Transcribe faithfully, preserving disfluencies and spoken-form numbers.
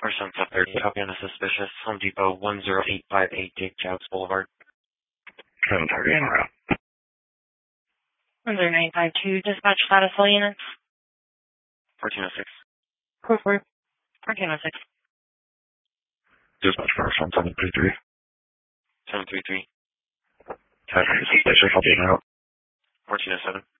Or Sunset thirty, copy on a suspicious. Home Depot one zero eight five eight Jake Jobs Boulevard. seven thirty en route. one zero nine five two, dispatch status all units. fourteen oh six. four four. fourteen oh six. Dispatch first one seven three three. seven three three. seven thirty suspicious, I'll be en route. fourteen oh seven.